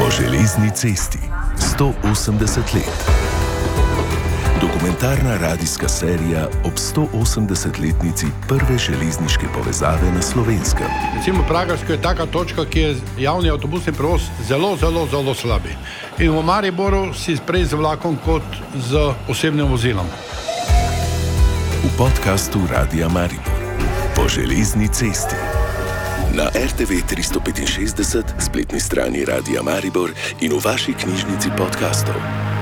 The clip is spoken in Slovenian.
železni cesti 180 let. Dokumentarna radijska serija ob 180-letnici prve železniške povezave na Slovenskem. Recimo Pragersko je taka točka, ki je javni avtobusni prevoz zelo slabi. In v Mariboru si prej z vlakom kot z osebnim vozilom. V podkastu Radia Maribor po železni cesti. Na RTV 365, spletni strani Radia Maribor in v vaši knjižnici podkastov.